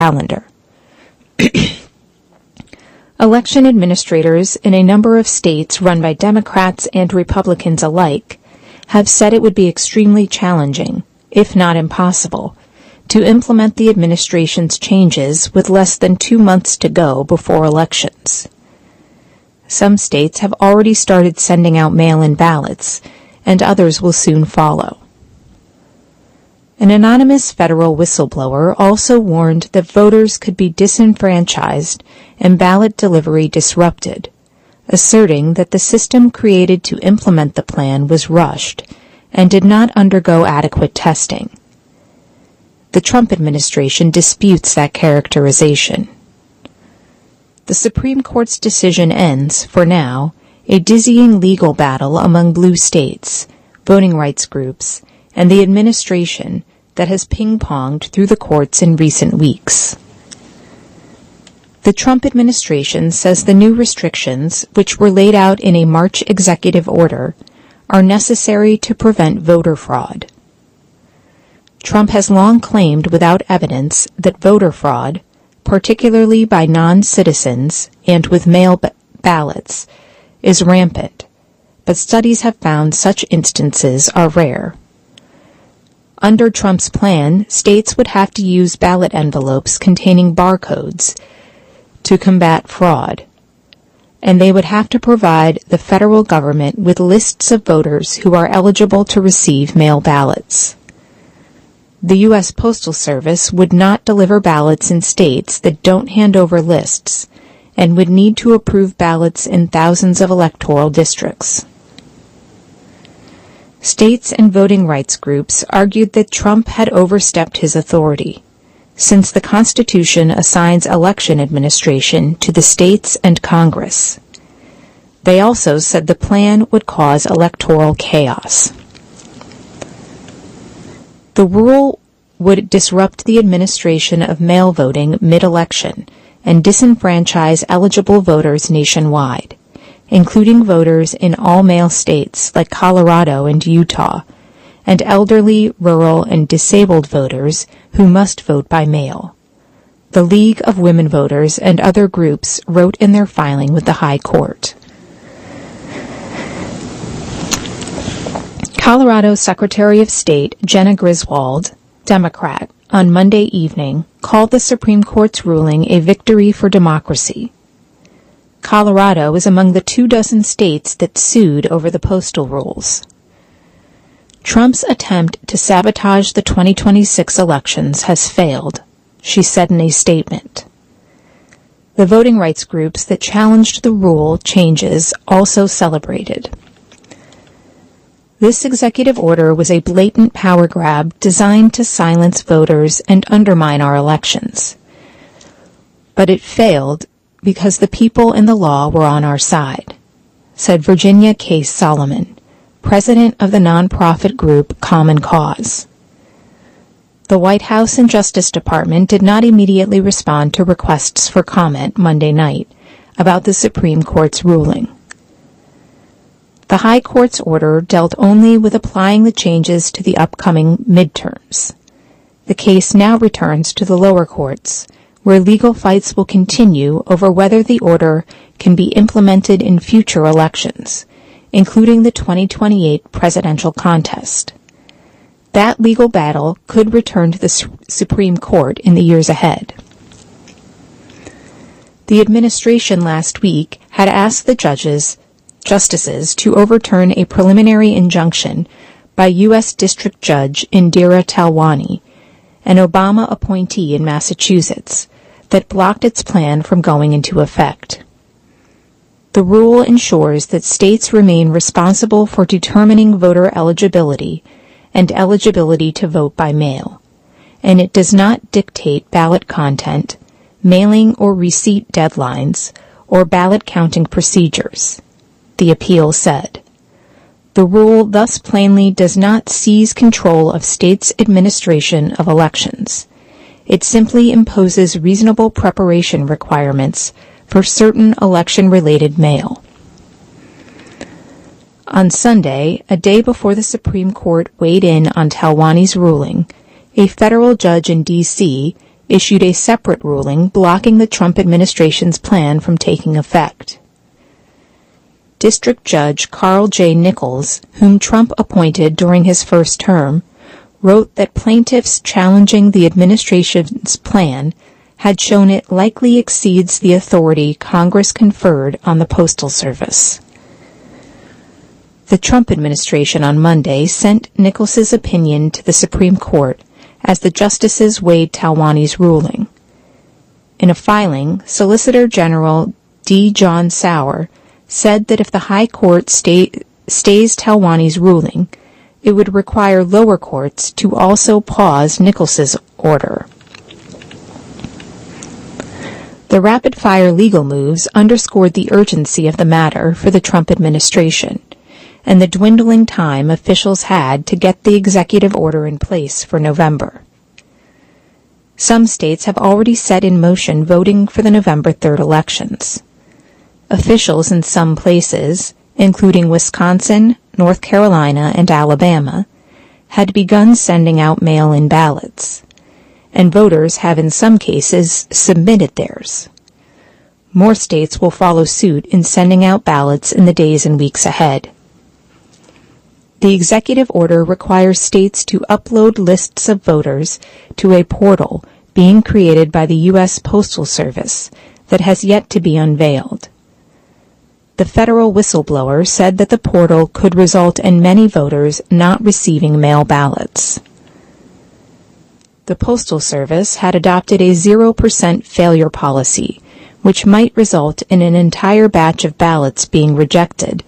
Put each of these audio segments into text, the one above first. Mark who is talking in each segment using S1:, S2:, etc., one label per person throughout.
S1: calendar. Election administrators in a number of states run by Democrats and Republicans alike have said it would be extremely challenging, if not impossible, to implement the administration's changes with less than 2 months to go before elections. Some states have already started sending out mail-in ballots, and others will soon follow. An anonymous federal whistleblower also warned that voters could be disenfranchised and ballot delivery disrupted, asserting that the system created to implement the plan was rushed and did not undergo adequate testing. The Trump administration disputes that characterization. The Supreme Court's decision ends, for now, a dizzying legal battle among blue states, voting rights groups, and the administration that has ping-ponged through the courts in recent weeks. The Trump administration says the new restrictions, which were laid out in a March executive order, are necessary to prevent voter fraud. Trump has long claimed without evidence that voter fraud, particularly by non-citizens and with mail ballots, is rampant, but studies have found such instances are rare. Under Trump's plan, states would have to use ballot envelopes containing barcodes to combat fraud, and they would have to provide the federal government with lists of voters who are eligible to receive mail ballots. The U.S. Postal Service would not deliver ballots in states that don't hand over lists and would need to approve ballots in thousands of electoral districts. States and voting rights groups argued that Trump had overstepped his authority, since the Constitution assigns election administration to the states and Congress. They also said the plan would cause electoral chaos. The rule would disrupt the administration of mail voting mid-election and disenfranchise eligible voters nationwide, including voters in all-male states like Colorado and Utah, and elderly, rural, and disabled voters who must vote by mail. The League of Women Voters and other groups wrote in their filing with the High Court. Colorado Secretary of State Jena Griswold, Democrat, on Monday evening called the Supreme Court's ruling a victory for democracy. Colorado is among the 24 states that sued over the postal rules. Trump's attempt to sabotage the 2026 elections has failed, she said in a statement. The voting rights groups that challenged the rule changes also celebrated. This executive order was a blatant power grab designed to silence voters and undermine our elections. But it failed because the people and the law were on our side, said Virginia Case Solomon, president of the nonprofit group Common Cause. The White House and Justice Department did not immediately respond to requests for comment Monday night about the Supreme Court's ruling. The High Court's order dealt only with applying the changes to the upcoming midterms. The case now returns to the lower courts, where legal fights will continue over whether the order can be implemented in future elections, including the 2028 presidential contest. That legal battle could return to the Supreme Court in the years ahead. The administration last week had asked the justices to overturn a preliminary injunction by U.S. District Judge Indira Talwani, an Obama appointee in Massachusetts, that blocked its plan from going into effect. The rule ensures that states remain responsible for determining voter eligibility and eligibility to vote by mail, and it does not dictate ballot content, mailing or receipt deadlines, or ballot counting procedures, the appeal said. The rule thus plainly does not seize control of states' administration of elections. It simply imposes reasonable preparation requirements for certain election-related mail. On Sunday, a day before the Supreme Court weighed in on Talwani's ruling, a federal judge in D.C. issued a separate ruling blocking the Trump administration's plan from taking effect. District Judge Carl J. Nichols, whom Trump appointed during his first term, wrote that plaintiffs challenging the administration's plan had shown it likely exceeds the authority Congress conferred on the Postal Service. The Trump administration on Monday sent Nichols's opinion to the Supreme Court as the justices weighed Talwani's ruling. In a filing, Solicitor General D. John Sauer said that if the High Court stays Talwani's ruling, it would require lower courts to also pause Nichols's order. The rapid-fire legal moves underscored the urgency of the matter for the Trump administration and the dwindling time officials had to get the executive order in place for November. Some states have already set in motion voting for the November 3rd elections. Officials in some places, including Wisconsin, North Carolina, and Alabama, had begun sending out mail-in ballots, and voters have in some cases submitted theirs. More states will follow suit in sending out ballots in the days and weeks ahead. The executive order requires states to upload lists of voters to a portal being created by the U.S. Postal Service that has yet to be unveiled. The federal whistleblower said that the portal could result in many voters not receiving mail ballots. The Postal Service had adopted a 0% failure policy, which might result in an entire batch of ballots being rejected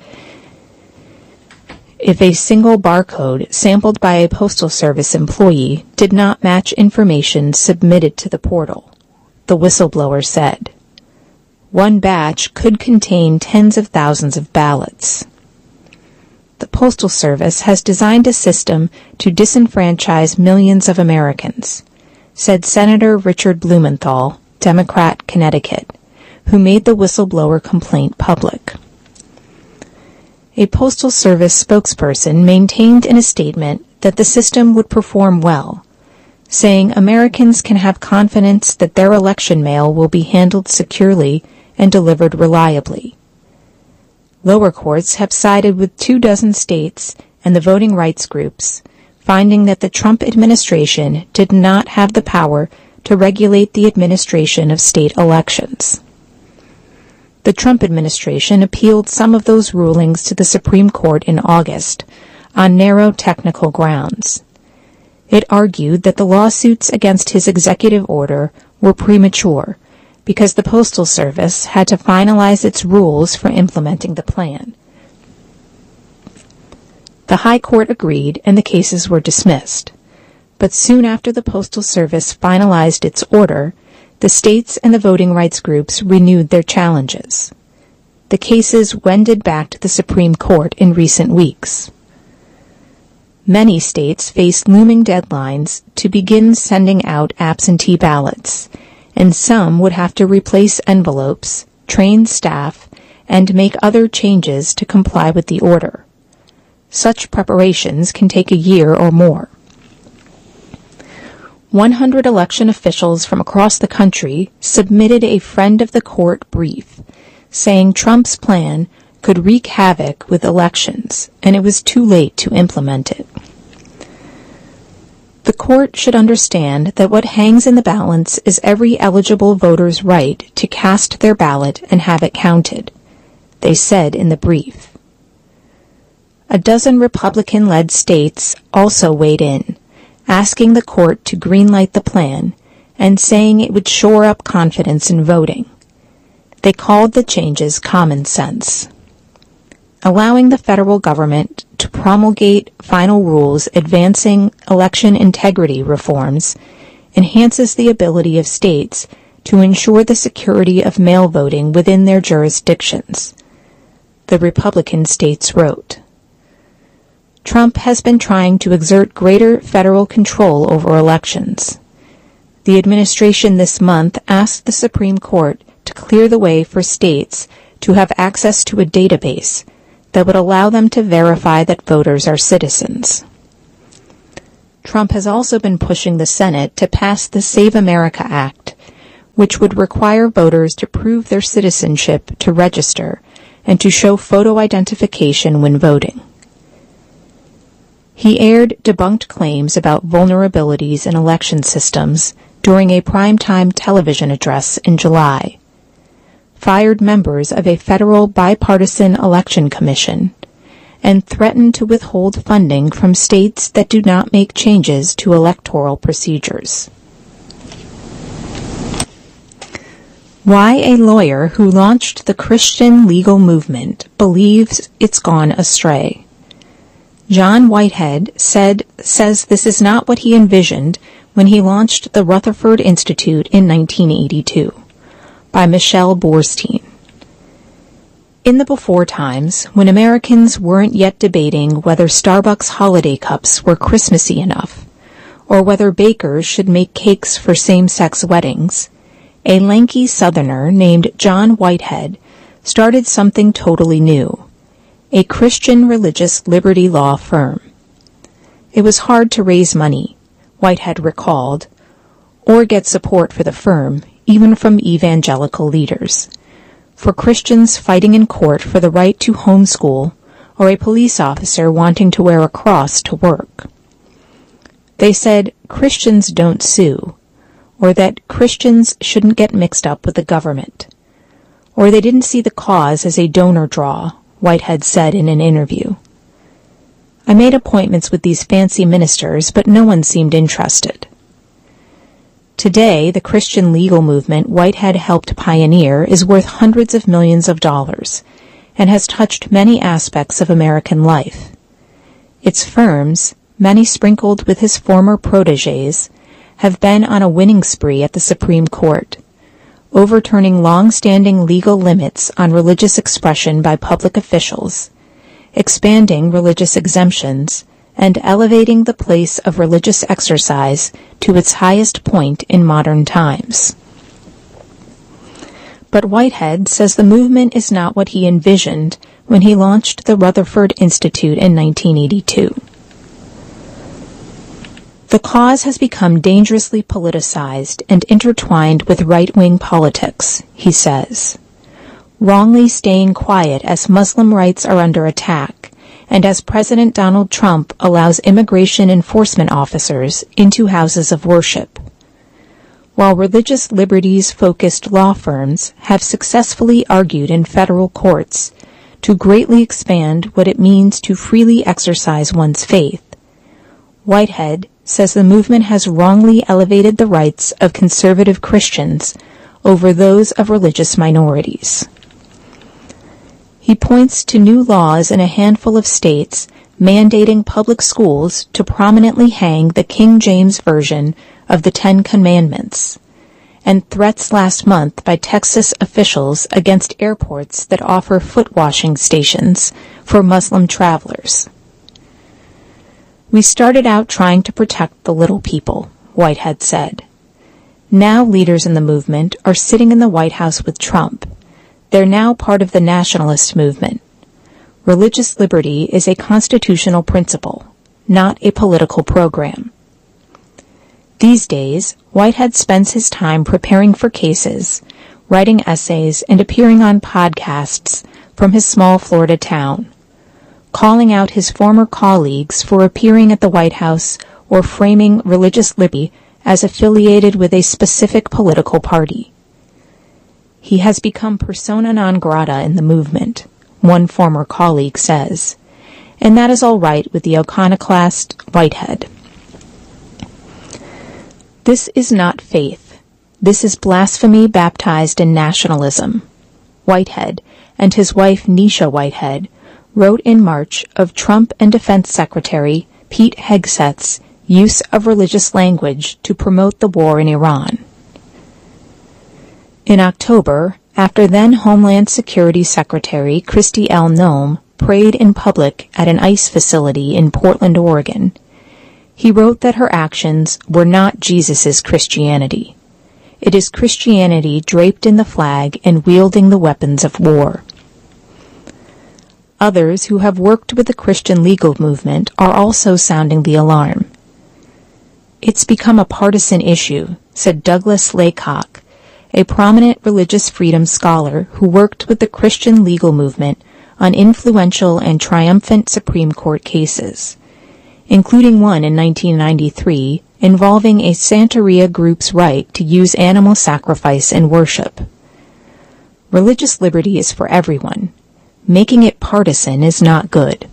S1: if a single barcode sampled by a Postal Service employee did not match information submitted to the portal, the whistleblower said. One batch could contain tens of thousands of ballots. The Postal Service has designed a system to disenfranchise millions of Americans, said Senator Richard Blumenthal, Democrat, Connecticut, who made the whistleblower complaint public. A Postal Service spokesperson maintained in a statement that the system would perform well, saying Americans can have confidence that their election mail will be handled securely and delivered reliably. Lower courts have sided with 24 states and the voting rights groups, finding that the Trump administration did not have the power to regulate the administration of state elections. The Trump administration appealed some of those rulings to the Supreme Court in August on narrow technical grounds. It argued that the lawsuits against his executive order were premature because the Postal Service had to finalize its rules for implementing the plan. The High Court agreed and the cases were dismissed. But soon after the Postal Service finalized its order, the states and the voting rights groups renewed their challenges. The cases wended back to the Supreme Court in recent weeks. Many states faced looming deadlines to begin sending out absentee ballots, and some would have to replace envelopes, train staff, and make other changes to comply with the order. Such preparations can take a year or more. 100 election officials from across the country submitted a friend of the court brief, saying Trump's plan could wreak havoc with elections, and it was too late to implement it. The court should understand that what hangs in the balance is every eligible voter's right to cast their ballot and have it counted, they said in the brief. A dozen Republican-led states also weighed in, asking the court to greenlight the plan and saying it would shore up confidence in voting. They called the changes common sense. Allowing the federal government to promulgate final rules advancing election integrity reforms enhances the ability of states to ensure the security of mail voting within their jurisdictions, the Republican states wrote. Trump has been trying to exert greater federal control over elections. The administration this month asked the Supreme Court to clear the way for states to have access to a database that would allow them to verify that voters are citizens. Trump has also been pushing the Senate to pass the Save America Act, which would require voters to prove their citizenship to register and to show photo identification when voting. He aired debunked claims about vulnerabilities in election systems during a primetime television address in July, fired members of a federal bipartisan election commission, and threatened to withhold funding from states that do not make changes to electoral procedures. Why a lawyer who launched the Christian legal movement believes it's gone astray. John Whitehead says this is not what he envisioned when he launched the Rutherford Institute in 1982, by Michelle Borstein. In the before times, when Americans weren't yet debating whether Starbucks holiday cups were Christmassy enough, or whether bakers should make cakes for same-sex weddings, a lanky Southerner named John Whitehead started something totally new, a Christian religious liberty law firm. It was hard to raise money, Whitehead recalled, or get support for the firm, even from evangelical leaders, for Christians fighting in court for the right to homeschool, or a police officer wanting to wear a cross to work. They said Christians don't sue, or that Christians shouldn't get mixed up with the government, or they didn't see the cause as a donor draw, Whitehead said in an interview. I made appointments with these fancy ministers, but no one seemed interested. Today, the Christian legal movement Whitehead helped pioneer is worth hundreds of millions of dollars and has touched many aspects of American life. Its firms, many sprinkled with his former protégés, have been on a winning spree at the Supreme Court, overturning long-standing legal limits on religious expression by public officials, expanding religious exemptions, and elevating the place of religious exercise to its highest point in modern times. But Whitehead says the movement is not what he envisioned when he launched the Rutherford Institute in 1982. The cause has become dangerously politicized and intertwined with right-wing politics, he says, wrongly staying quiet as Muslim rights are under attack, and as President Donald Trump allows immigration enforcement officers into houses of worship. While religious liberties-focused law firms have successfully argued in federal courts to greatly expand what it means to freely exercise one's faith, Whitehead says the movement has wrongly elevated the rights of conservative Christians over those of religious minorities. He points to new laws in a handful of states mandating public schools to prominently hang the King James Version of the Ten Commandments, and threats last month by Texas officials against airports that offer foot-washing stations for Muslim travelers. We started out trying to protect the little people, Whitehead said. Now leaders in the movement are sitting in the White House with Trump. They're now part of the nationalist movement. Religious liberty is a constitutional principle, not a political program. These days, Whitehead spends his time preparing for cases, writing essays, and appearing on podcasts from his small Florida town, calling out his former colleagues for appearing at the White House or framing religious liberty as affiliated with a specific political party. He has become persona non grata in the movement, one former colleague says, and that is all right with the iconoclast Whitehead. This is not faith. This is blasphemy baptized in nationalism. Whitehead and his wife Nisha Whitehead wrote in March of Trump and Defense Secretary Pete Hegseth's use of religious language to promote the war in Iran. In October, after then Homeland Security Secretary Kristi L. Noem prayed in public at an ICE facility in Portland, Oregon, he wrote that her actions were not Jesus' Christianity. It is Christianity draped in the flag and wielding the weapons of war. Others who have worked with the Christian legal movement are also sounding the alarm. "It's become a partisan issue," said Douglas Laycock, a prominent religious freedom scholar who worked with the Christian legal movement on influential and triumphant Supreme Court cases, including one in 1993 involving a Santeria group's right to use animal sacrifice in worship. Religious liberty is for everyone. Making it partisan is not good.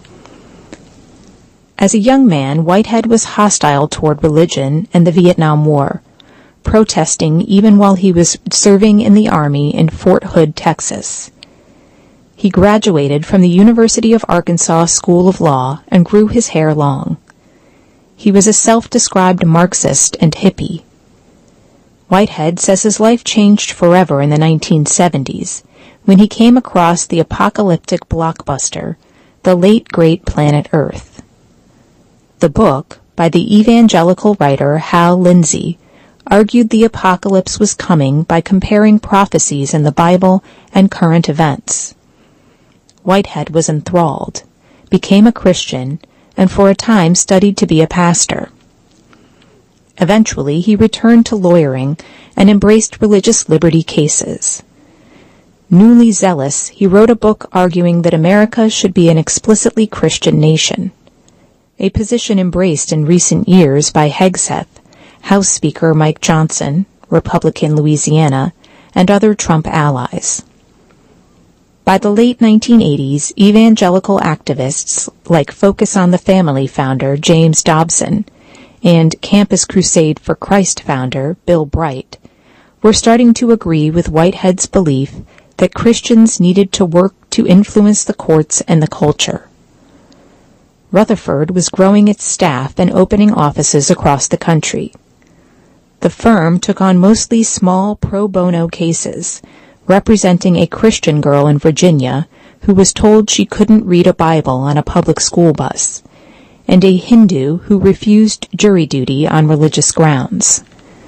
S1: As a young man, Whitehead was hostile toward religion and the Vietnam War, protesting even while he was serving in the Army in Fort Hood, Texas. He graduated from the University of Arkansas School of Law and grew his hair long. He was a self-described Marxist and hippie. Whitehead says his life changed forever in the 1970s when he came across the apocalyptic blockbuster, The Late Great Planet Earth. The book, by the evangelical writer Hal Lindsey, argued the apocalypse was coming by comparing prophecies in the Bible and current events. Whitehead was enthralled, became a Christian, and for a time studied to be a pastor. Eventually, he returned to lawyering and embraced religious liberty cases. Newly zealous, he wrote a book arguing that America should be an explicitly Christian nation, a position embraced in recent years by Hegseth, House Speaker Mike Johnson, Republican Louisiana, and other Trump allies. By the late 1980s, evangelical activists like Focus on the Family founder James Dobson and Campus Crusade for Christ founder Bill Bright were starting to agree with Whitehead's belief that Christians needed to work to influence the courts and the culture. Rutherford was growing its staff and opening offices across the country. The firm took on mostly small pro bono cases, representing a Christian girl in Virginia who was told she couldn't read a Bible on a public school bus, and a Hindu who refused jury duty on religious grounds.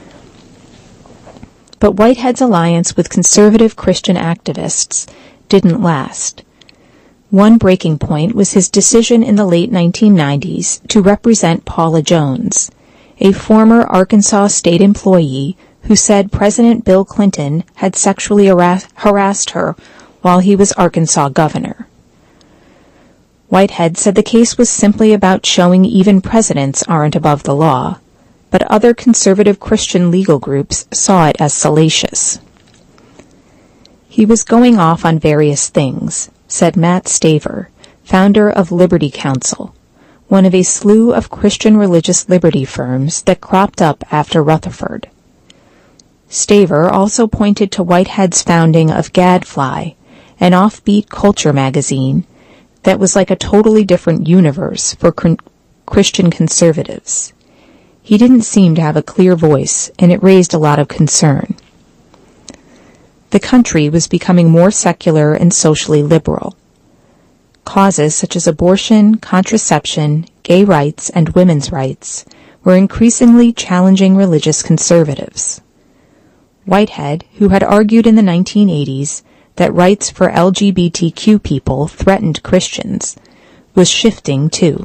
S1: But Whitehead's alliance with conservative Christian activists didn't last. One breaking point was his decision in the late 1990s to represent Paula Jones, a former Arkansas state employee who said President Bill Clinton had sexually harassed her while he was Arkansas governor. Whitehead said the case was simply about showing even presidents aren't above the law, but other conservative Christian legal groups saw it as salacious. He was going off on various things, said Matt Staver, founder of Liberty Counsel, one of a slew of Christian religious liberty firms that cropped up after Rutherford. Staver also pointed to Whitehead's founding of Gadfly, an offbeat culture magazine that was like a totally different universe for Christian conservatives. He didn't seem to have a clear voice, and it raised a lot of concern. The country was becoming more secular and socially liberal. Causes such as abortion, contraception, gay rights, and women's rights were increasingly challenging religious conservatives. Whitehead, who had argued in the 1980s that rights for LGBTQ people threatened Christians, was shifting too.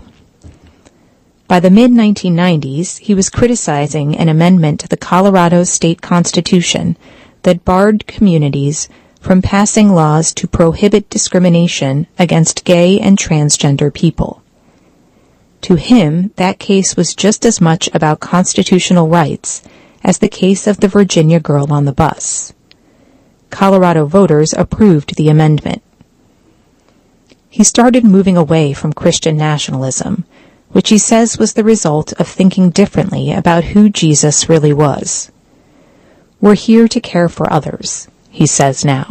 S1: By the mid-1990s, he was criticizing an amendment to the Colorado state constitution that barred communities from passing laws to prohibit discrimination against gay and transgender people. To him, that case was just as much about constitutional rights as the case of the Virginia girl on the bus. Colorado voters approved the amendment. He started moving away from Christian nationalism, which he says was the result of thinking differently about who Jesus really was. We're here to care for others, he says now.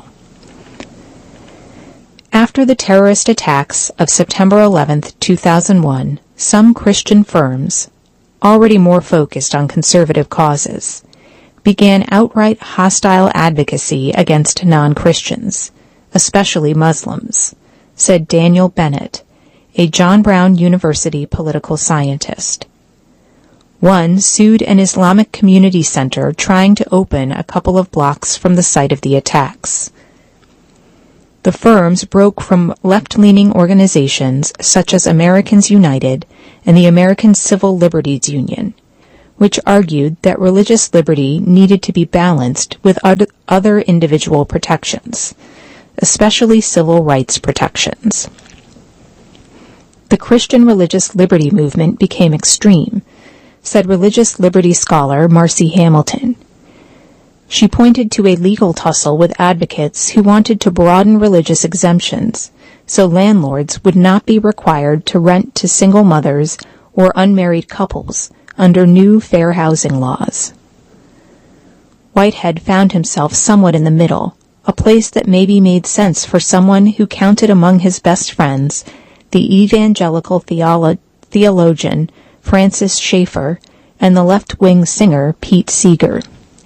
S1: After the terrorist attacks of September 11, 2001, some Christian firms, already more focused on conservative causes, began outright hostile advocacy against non-Christians, especially Muslims, said Daniel Bennett, a John Brown University political scientist. One sued an Islamic community center trying to open a couple of blocks from the site of the attacks. The firms broke from left-leaning organizations such as Americans United and the American Civil Liberties Union, which argued that religious liberty needed to be balanced with other individual protections, especially civil rights protections. The Christian religious liberty movement became extreme, said religious liberty scholar Marcy Hamilton. She pointed to a legal tussle with advocates who wanted to broaden religious exemptions so landlords would not be required to rent to single mothers or unmarried couples under new fair housing laws. Whitehead found himself somewhat in the middle, a place that maybe made sense for someone who counted among his best friends the evangelical theologian Francis Schaeffer and the left-wing singer Pete Seeger.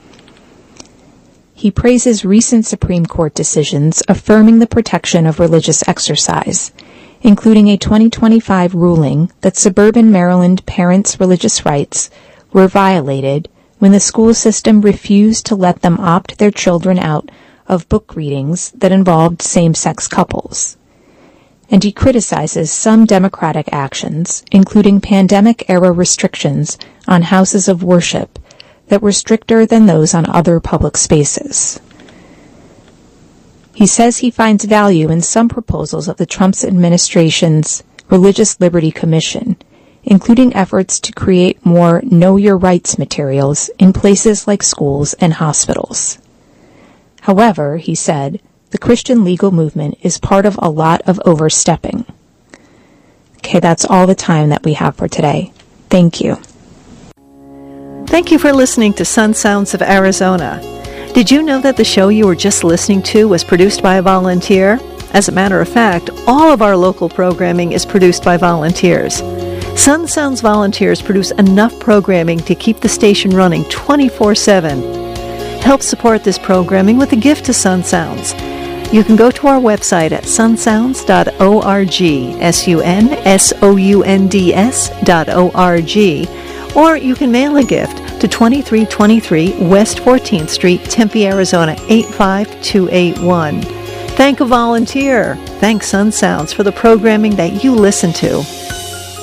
S1: He praises recent Supreme Court decisions affirming the protection of religious exercise, including a 2025 ruling that suburban Maryland parents' religious rights were violated when the school system refused to let them opt their children out of book readings that involved same-sex couples. And he criticizes some Democratic actions, including pandemic-era restrictions on houses of worship that were stricter than those on other public spaces. He says he finds value in some proposals of the Trump administration's Religious Liberty Commission, including efforts to create more Know Your Rights materials in places like schools and hospitals. However, he said, the Christian legal movement is part of a lot of overstepping. Okay, that's all the time that we have for today. Thank you.
S2: Thank you for listening to Sun Sounds of Arizona. Did you know that the show you were just listening to was produced by a volunteer? As a matter of fact, all of our local programming is produced by volunteers. Sun Sounds volunteers produce enough programming to keep the station running 24/7. Help support this programming with a gift to Sun Sounds. You can go to our website at sunsounds.org, sunsounds.org, or you can mail a gift to 2323 West 14th Street, Tempe, Arizona 85281. Thank a volunteer. Thank Sun Sounds for the programming that you listen to.